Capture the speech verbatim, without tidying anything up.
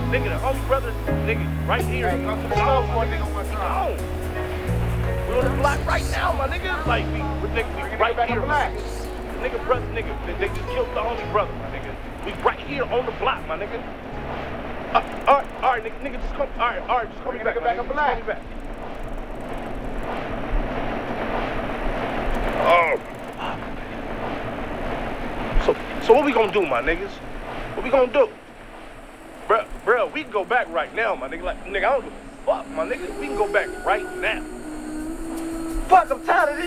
Nigga, the homie brother, nigga, right here. Hey, come to the club for a nigga one time. We on the block right now, my nigga. Like, we, we, nigga, we right here. Nigga, brother, nigga, they, they just killed the homie brother, my nigga. We right here on the block, my nigga. Uh, all right, all right, nigga, nigga, just come. All right, all right, just call me back, Nigga, back up black. Call me back. Oh. So, so what we gonna do, my niggas? What we gonna do? Bruh, bruh, we can go back right now, my nigga. Like, nigga, I don't give a fuck, my nigga. We can go back right now. Fuck, I'm tired of this.